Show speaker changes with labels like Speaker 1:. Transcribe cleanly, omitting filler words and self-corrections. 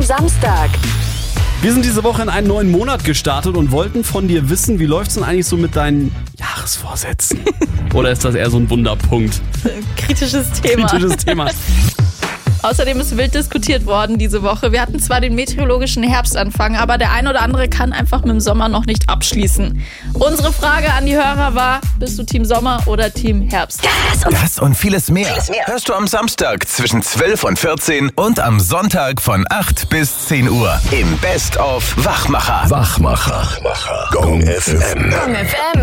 Speaker 1: Samstag.
Speaker 2: Wir sind diese Woche in einen neuen Monat gestartet und wollten von dir wissen, wie läuft's denn eigentlich so mit deinen Jahresvorsätzen? Oder ist das eher so ein Wunderpunkt?
Speaker 3: Kritisches Thema. Außerdem ist wild diskutiert worden diese Woche. Wir hatten zwar den meteorologischen Herbstanfang, aber der ein oder andere kann einfach mit dem Sommer noch nicht abschließen. Unsere Frage an die Hörer war, bist du Team Sommer oder Team Herbst?
Speaker 4: Das und vieles mehr hörst du am Samstag zwischen 12 und 14 und am Sonntag von 8 bis 10 Uhr im Best of Wachmacher.
Speaker 5: Gong FM.
Speaker 1: Gong FM.